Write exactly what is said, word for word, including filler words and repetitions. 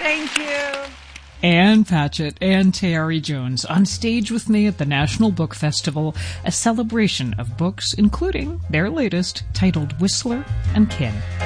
Thank you. Ann Patchett and Tayari Jones on stage with me at the National Book Festival, a celebration of books, including their latest, titled Whistler and Kin.